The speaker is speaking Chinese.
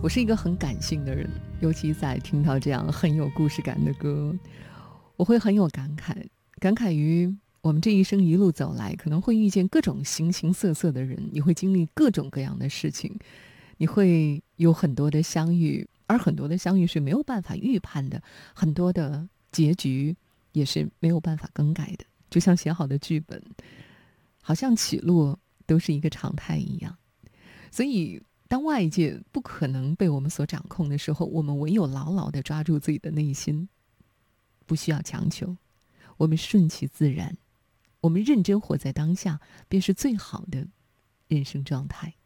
我是一个很感性的人，尤其在听到这样很有故事感的歌，我会很有感慨，感慨于我们这一生一路走来，可能会遇见各种形形色色的人，你会经历各种各样的事情，你会有很多的相遇，而很多的相遇是没有办法预判的，很多的结局也是没有办法更改的，就像写好的剧本，好像起落都是一个常态一样。所以当外界不可能被我们所掌控的时候，我们唯有牢牢地抓住自己的内心，不需要强求，我们顺其自然，我们认真活在当下，便是最好的人生状态。